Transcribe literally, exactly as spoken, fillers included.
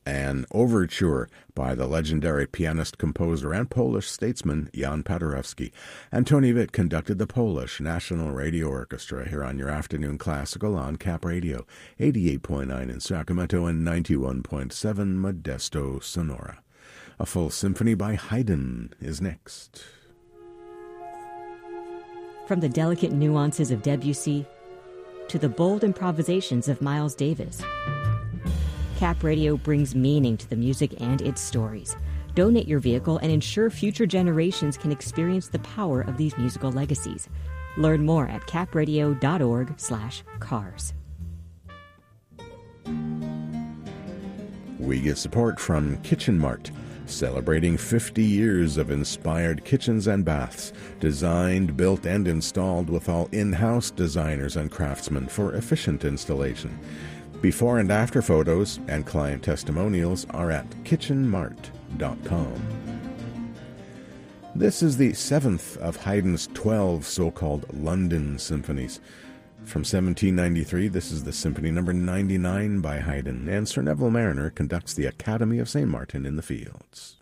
an overture by the legendary pianist, composer, and Polish statesman Jan Paderewski. And Tony Witt conducted the Polish National Radio Orchestra here on your afternoon classical on Cap Radio, eighty-eight point nine in Sacramento and ninety-one point seven Modesto, Sonora. A full symphony by Haydn is next. From the delicate nuances of Debussy to the bold improvisations of Miles Davis, Cap Radio brings meaning to the music and its stories. Donate your vehicle and ensure future generations can experience the power of these musical legacies. Learn more at capradio.org slash cars. We get support from Kitchen Mart, celebrating fifty years of inspired kitchens and baths, designed, built, and installed with all in-house designers and craftsmen for efficient installation. Before and after photos and client testimonials are at kitchen mart dot com. This is the seventh of Haydn's twelve so-called London symphonies. From seventeen ninety-three, this is the Symphony Number ninety-nine by Haydn, and Sir Neville Marriner conducts the Academy of Saint Martin in the Fields.